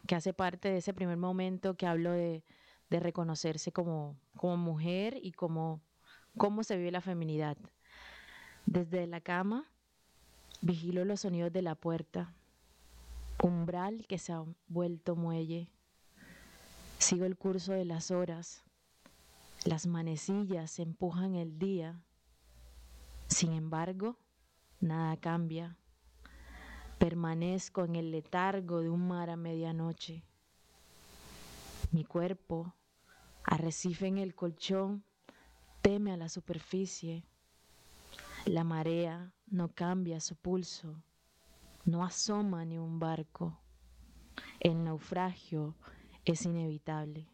que hace parte de ese primer momento que hablo de reconocerse como mujer y cómo se vive la feminidad. Desde la cama vigilo los sonidos de la puerta, umbral que se ha vuelto muelle. Sigo el curso de las horas, las manecillas empujan el día. Sin embargo, nada cambia. Permanezco en el letargo de un mar a medianoche. Mi cuerpo, arrecife en el colchón, teme a la superficie. La marea no cambia su pulso, no asoma ni un barco. El naufragio es inevitable.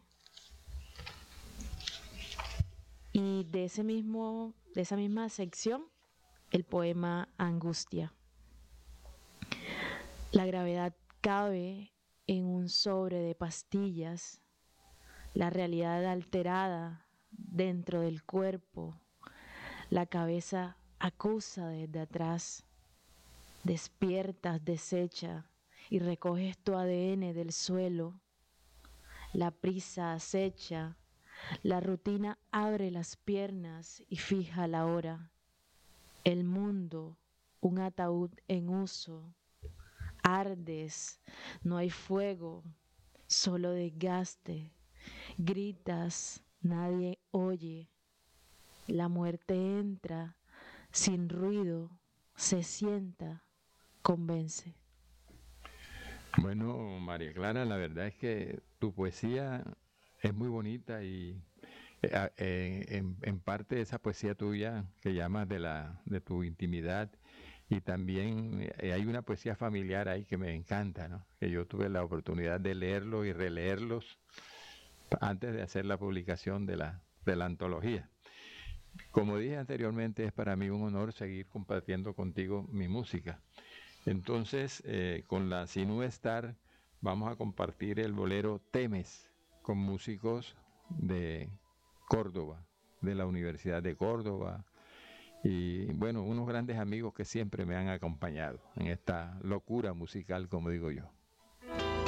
Y de esa misma sección, el poema Angustia. La gravedad cabe en un sobre de pastillas, la realidad alterada dentro del cuerpo, la cabeza acusa desde atrás, despiertas, desecha y recoges tu ADN del suelo, la prisa acecha, la rutina abre las piernas y fija la hora, el mundo, un ataúd en uso, ardes, no hay fuego, solo desgaste, gritas, nadie oye, la muerte entra, sin ruido, se sienta, convence. Bueno, María Clara, la verdad es que tu poesía es muy bonita y en parte de esa poesía tuya que llamas de tu intimidad y también hay una poesía familiar ahí que me encanta, ¿no? Que yo tuve la oportunidad de leerlos y releerlos antes de hacer la publicación de la antología. Como dije anteriormente, es para mí un honor seguir compartiendo contigo mi música. Entonces, con la Sinú Star vamos a compartir el bolero Temes con músicos de Córdoba, de la Universidad de Córdoba, y bueno, unos grandes amigos que siempre me han acompañado en esta locura musical, como digo yo.